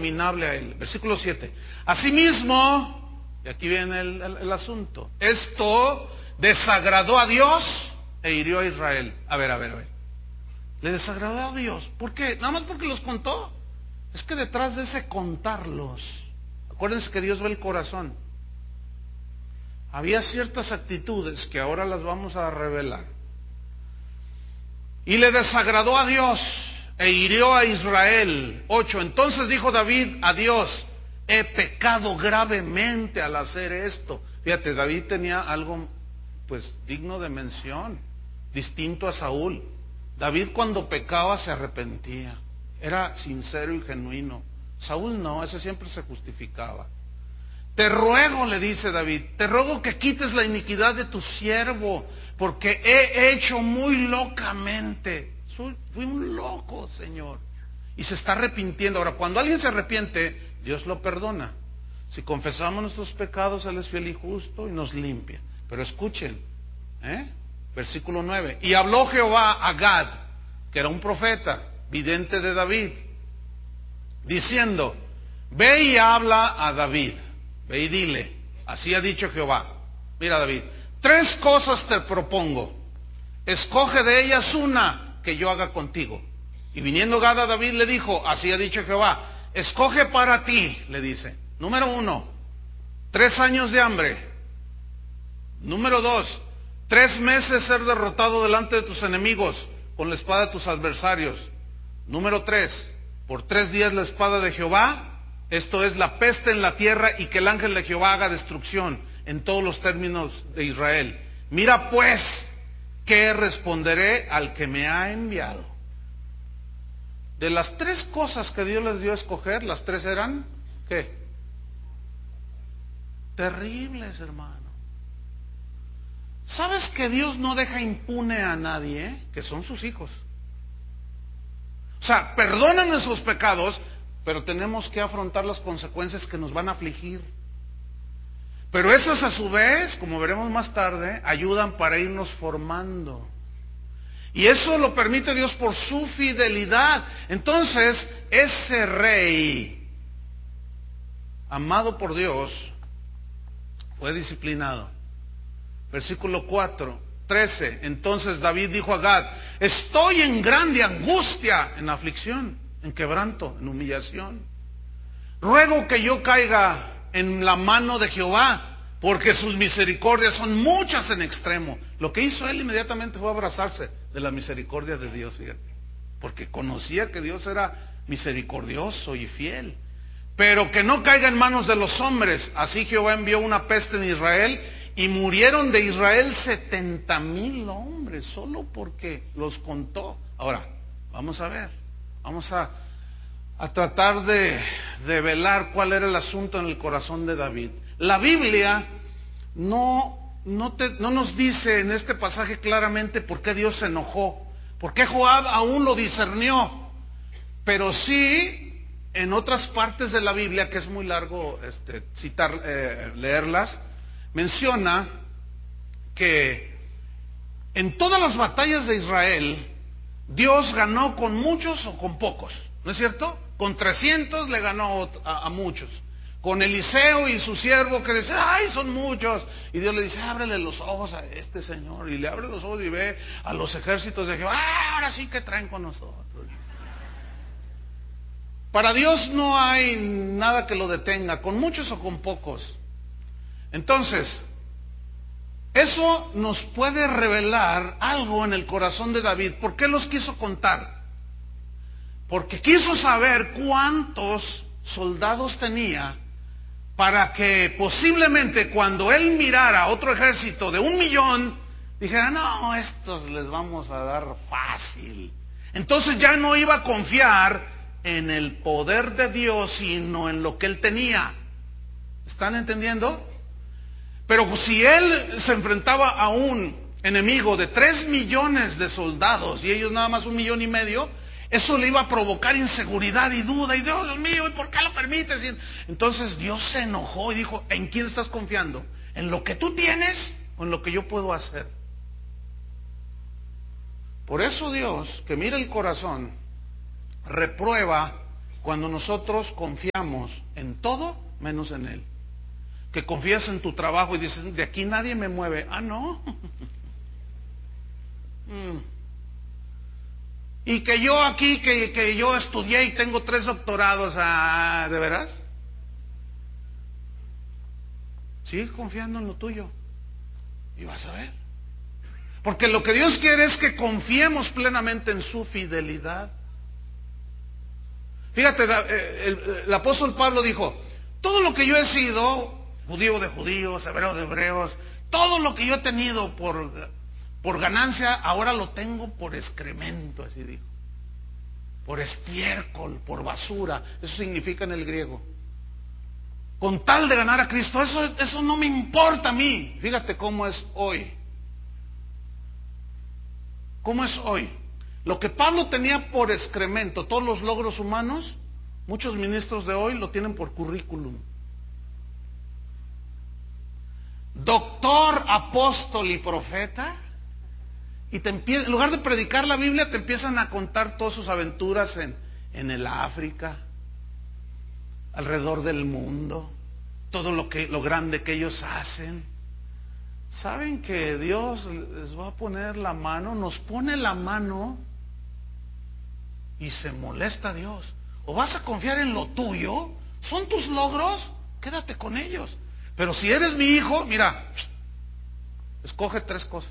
abominable a él. Versículo 7. Asimismo, y aquí viene el asunto, esto desagradó a Dios e hirió a Israel. A ver. Le desagradó a Dios. ¿Por qué? Nada más porque los contó. Es que detrás de ese contarlos, acuérdense que Dios ve el corazón. Había ciertas actitudes que ahora las vamos a revelar. Y le desagradó a Dios e hirió a Israel. 8. Entonces dijo David a Dios: he pecado gravemente al hacer esto. Fíjate, David tenía algo pues digno de mención, distinto a Saúl. David cuando pecaba se arrepentía, era sincero y genuino. Saúl no, ese siempre se justificaba. Te ruego, le dice David, te ruego que quites la iniquidad de tu siervo, porque he hecho muy locamente. Fui un loco, Señor. Y se está arrepintiendo. Ahora, cuando alguien se arrepiente, Dios lo perdona. Si confesamos nuestros pecados, Él es fiel y justo y nos limpia. Pero escuchen, versículo 9. Y habló Jehová a Gad, que era un profeta, vidente de David, diciendo: ve y habla a David. Ve y dile, así ha dicho Jehová. Mira, David, 3 cosas te propongo. Escoge de ellas una que yo haga contigo. Y viniendo Gad a David le dijo: así ha dicho Jehová, escoge para ti, le dice. Número 1, 3 años de hambre. Número 2, 3 meses ser derrotado delante de tus enemigos con la espada de tus adversarios. Número 3, por 3 días la espada de Jehová, esto es la peste en la tierra, y que el ángel de Jehová haga destrucción en todos los términos de Israel. Mira pues, ¿qué responderé al que me ha enviado? De las 3 cosas que Dios les dio a escoger, las 3 eran, ¿qué? Terribles, hermano. ¿Sabes que Dios no deja impune a nadie, que son sus hijos? O sea, perdonan nuestros pecados, pero tenemos que afrontar las consecuencias que nos van a afligir. Pero esas a su vez, como veremos más tarde, ayudan para irnos formando. Y eso lo permite Dios por su fidelidad. Entonces, ese rey, amado por Dios, fue disciplinado. Versículo 13. Entonces David dijo a Gad: estoy en grande angustia, en aflicción, en quebranto, en humillación. Ruego que yo caiga en la mano de Jehová, porque sus misericordias son muchas en extremo. Lo que hizo él inmediatamente fue abrazarse de la misericordia de Dios, fíjate, porque conocía que Dios era misericordioso y fiel. Pero que no caiga en manos de los hombres. Así Jehová envió una peste en Israel, y murieron de Israel 70,000 hombres, solo porque los contó. Ahora, vamos a ver, vamos a tratar de velar cuál era el asunto en el corazón de David. La Biblia no nos dice en este pasaje claramente por qué Dios se enojó, por qué Joab aún lo discernió, pero sí en otras partes de la Biblia, que es muy largo leerlas, menciona que en todas las batallas de Israel Dios ganó con muchos o con pocos, ¿no es cierto? Con 300 le ganó a muchos. Con Eliseo y su siervo, que dice: ay, son muchos, y Dios le dice: ábrele los ojos a este señor, y le abre los ojos y ve a los ejércitos de Jehová. Ahora sí que traen con nosotros. Para Dios no hay nada que lo detenga, con muchos o con pocos. Entonces, eso nos puede revelar algo en el corazón de David. ¿Por qué los quiso contar? Porque quiso saber cuántos soldados tenía, para que posiblemente cuando él mirara otro ejército de 1,000,000, dijera: no, estos les vamos a dar fácil. Entonces ya no iba a confiar en el poder de Dios, sino en lo que él tenía. ¿Están entendiendo? Pero si él se enfrentaba a un enemigo de 3 millones de soldados y ellos nada más 1,5 millones, eso le iba a provocar inseguridad y duda, y Dios mío, ¿y por qué lo permites? Y entonces Dios se enojó y dijo: ¿en quién estás confiando? ¿En lo que tú tienes o en lo que yo puedo hacer? Por eso Dios, que mira el corazón, reprueba Cuando nosotros confiamos en todo menos en Él. Que confías en tu trabajo y dices, de aquí nadie me mueve. Ah, no. Y que yo aquí, que yo estudié y tengo 3 doctorados. Ah, ¿de veras? Sigue confiando en lo tuyo y vas a ver. Porque lo que Dios quiere es que confiemos plenamente en su fidelidad. Fíjate, el apóstol Pablo dijo, todo lo que yo he sido, judío de judíos, hebreo de hebreos, todo lo que yo he tenido por ganancia, ahora lo tengo por excremento, así dijo. Por estiércol, por basura, eso significa en el griego. Con tal de ganar a Cristo, eso no me importa a mí. Fíjate cómo es hoy. ¿Cómo es hoy? Lo que Pablo tenía por excremento, todos los logros humanos, muchos ministros de hoy lo tienen por currículum. Doctor, apóstol y profeta. Y en lugar de predicar la Biblia, te empiezan a contar todas sus aventuras en el África, alrededor del mundo, todo lo grande que ellos hacen. ¿Saben que Dios les va a poner la mano? Nos pone la mano y se molesta Dios. O vas a confiar en lo tuyo, son tus logros, quédate con ellos. Pero si eres mi hijo, mira, escoge 3 cosas.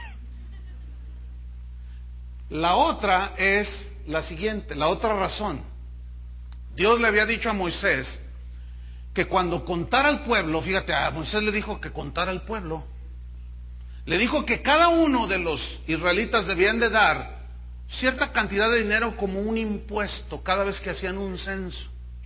La otra es la siguiente, la otra razón. Dios le había dicho a Moisés que cuando contara al pueblo, fíjate, a Moisés le dijo que contara al pueblo. Le dijo que cada uno de los israelitas debían de dar cierta cantidad de dinero como un impuesto cada vez que hacían un censo.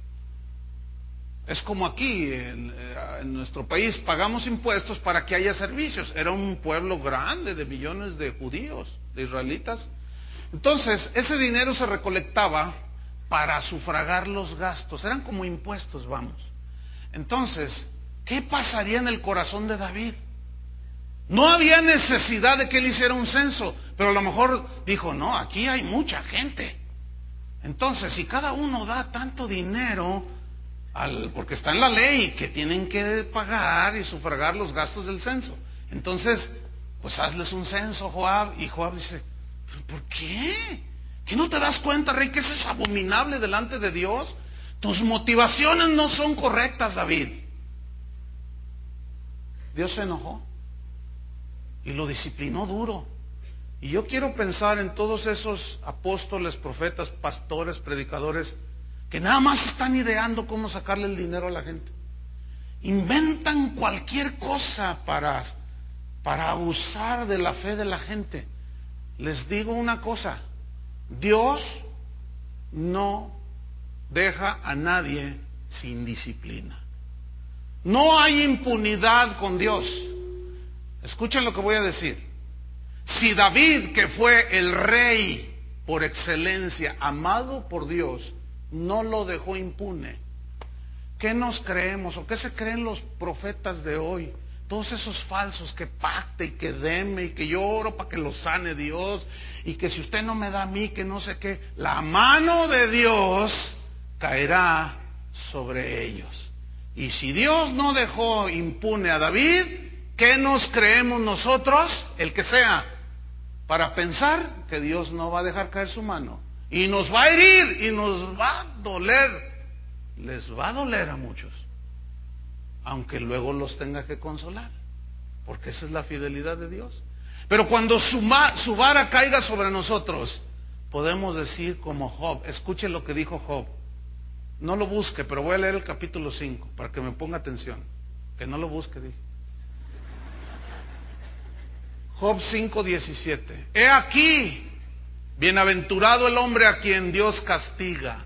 Es como aquí, en nuestro país, pagamos impuestos para que haya servicios. Era un pueblo grande de millones de judíos, de israelitas. Entonces, ese dinero se recolectaba para sufragar los gastos. Eran como impuestos, vamos. Entonces, ¿qué pasaría en el corazón de David? No había necesidad de que él hiciera un censo, pero a lo mejor dijo, no, aquí hay mucha gente. Entonces, si cada uno da tanto dinero, porque está en la ley que tienen que pagar y sufragar los gastos del censo, entonces, pues hazles un censo, Joab. Y Joab dice, ¿pero por qué? ¿Que no te das cuenta, rey, que eso es abominable delante de Dios? Tus motivaciones no son correctas, David. Dios se enojó y lo disciplinó duro. Y yo quiero pensar en todos esos apóstoles, profetas, pastores, predicadores, que nada más están ideando cómo sacarle el dinero a la gente. Inventan cualquier cosa para abusar de la fe de la gente. Les digo una cosa, Dios no deja a nadie sin disciplina. No hay impunidad con Dios. Escuchen lo que voy a decir. Si David, que fue el rey por excelencia, amado por Dios, no lo dejó impune, ¿qué nos creemos o qué se creen los profetas de hoy? Todos esos falsos que pacte y que deme y que yo oro para que lo sane Dios y que si usted no me da a mí, que no sé qué. La mano de Dios caerá sobre ellos. Y si Dios no dejó impune a David, ¿qué nos creemos nosotros, el que sea, para pensar que Dios no va a dejar caer su mano? Y nos va a herir y nos va a doler. Les va a doler a muchos, aunque luego los tenga que consolar, porque esa es la fidelidad de Dios. Pero cuando su vara caiga sobre nosotros, podemos decir como Job. Escuche lo que dijo Job. No lo busque, pero voy a leer el capítulo 5 para que me ponga atención. Que no lo busque, dije. Job 5:17. He aquí, bienaventurado el hombre a quien Dios castiga.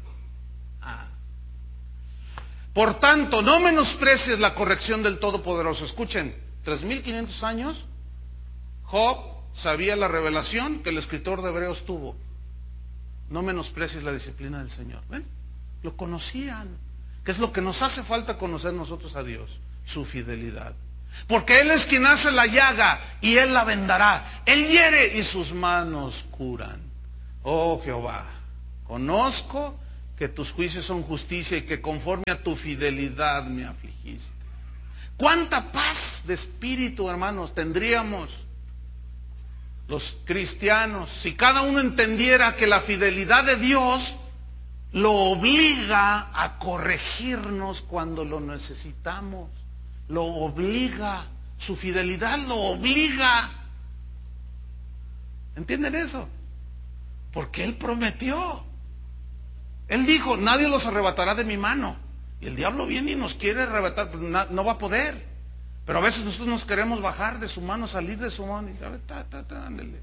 Por tanto, no menosprecies la corrección del Todopoderoso. Escuchen, 3.500 años, Job sabía la revelación que el escritor de Hebreos tuvo. No menosprecies la disciplina del Señor. ¿Ven? Lo conocían. ¿Qué es lo que nos hace falta conocer nosotros a Dios? Su fidelidad. Porque Él es quien hace la llaga y Él la vendará. Él hiere y sus manos curan. Oh Jehová, conozco que tus juicios son justicia y que conforme a tu fidelidad me afligiste. ¿Cuánta paz de espíritu, hermanos, tendríamos los cristianos si cada uno entendiera que la fidelidad de Dios lo obliga a corregirnos cuando lo necesitamos? Lo obliga, su fidelidad lo obliga. ¿Entienden eso? Porque Él prometió. Él dijo, nadie los arrebatará de mi mano. Y el diablo viene y nos quiere arrebatar, pero no va a poder. Pero a veces nosotros nos queremos bajar de su mano, salir de su mano y ándele.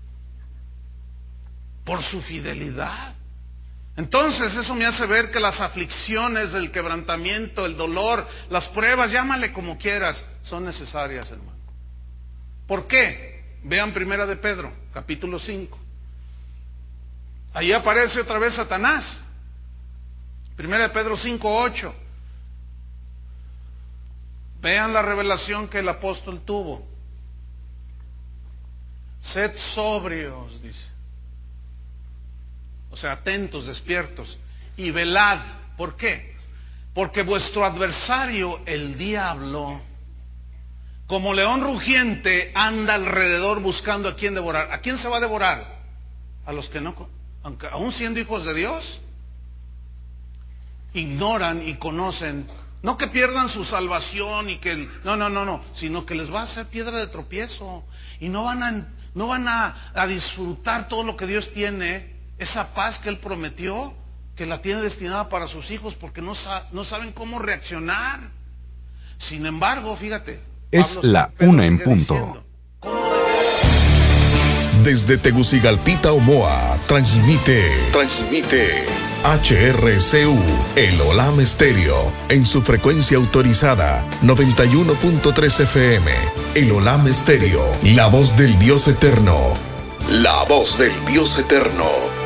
Por su fidelidad. Entonces eso me hace ver que las aflicciones, el quebrantamiento, el dolor, las pruebas, llámale como quieras, son necesarias, hermano. ¿Por qué? Vean 1 de Pedro, capítulo 5. Ahí aparece otra vez Satanás. 1 de Pedro 5:8. Vean la revelación que el apóstol tuvo. Sed sobrios, dice. O sea, atentos, despiertos. Y velad. ¿Por qué? Porque vuestro adversario, el diablo, como león rugiente, anda alrededor buscando a quién devorar. ¿A quién se va a devorar? A los que no, aunque aún siendo hijos de Dios, ignoran y conocen. No que pierdan su salvación y que no, sino que les va a hacer piedra de tropiezo y no van a disfrutar todo lo que Dios tiene, esa paz que Él prometió, que la tiene destinada para sus hijos, porque no saben cómo reaccionar. Sin embargo, fíjate, es la 1 en punto. Desde Tegucigalpita, Omoa, transmite HRCU, el Olam Estéreo, en su frecuencia autorizada, 91.3 FM, el Olam Estéreo, la voz del Dios eterno, la voz del Dios eterno.